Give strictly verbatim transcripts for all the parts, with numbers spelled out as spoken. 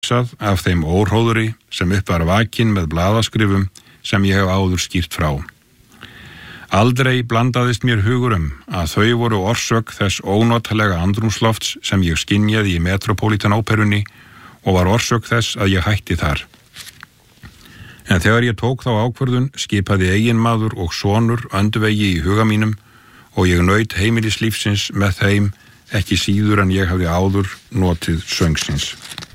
af þeim óhróðri sem upp var vakin með blaðaskrifum sem ég hef áður skýrt frá. Aldrei blandaðist mér hugur um að þau voru orsök þess ónotalega andrúmslofts sem ég skynjaði í Metropolitan óperunni og var orsök þess að ég hætti þar. En þegar ég tók þá ákvörðun skipaði eiginmaður og sonur önduvegi í huga mínum og ég naut heimilislífsins með þeim ekki síður en ég hafði áður notið söngsins.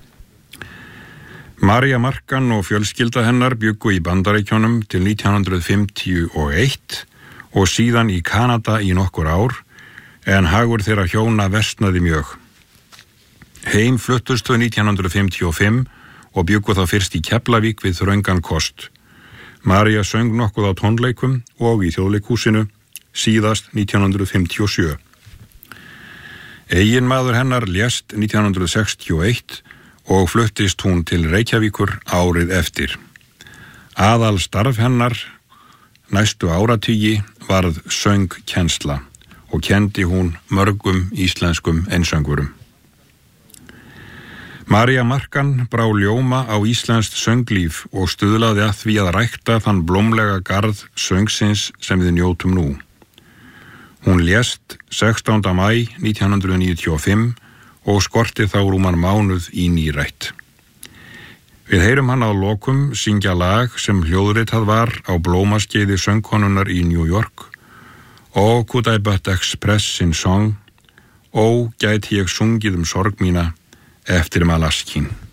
María Markan og fjölskylda hennar bjuggu í Bandaríkjunum til nítján hundruð fimmtíu og eitt og síðan í Kanada í nokkur ár, en hagur þeirra hjóna versnaði mjög. Heim fluttust þau nítján hundruð fimmtíu og fimm og bjuggu þá fyrst í Keflavík við þröngan kost. María söng nokkuð á tónleikum og í Þjóðleikhúsinu, síðast nítján hundruð fimmtíu og sjö. Eiginmaður hennar lést nítján hundruð sextíu og eitt og fluttist hún til Reykjavíkur árið eftir. Aðal starf hennar næstu áratugi varð söngkennsla og kendi hún mörgum íslenskum einsöngurum. María Markan brá ljóma á íslenskt sönglíf og stuðlaði að því að rækta þann blómlega garð söngsins sem við njótum nú. Hún lést sextánda maí nítján hundruð níutíu og fimm og skorti þá rúman mánuð í nírætt. Við heyrum hann á lokum syngja lag sem hljóðritað var á blómaskeiði söngkonunnar í New York. Oh, could I but express in song, ó, gæti ég sungið um sorg mína eftir Malaskín.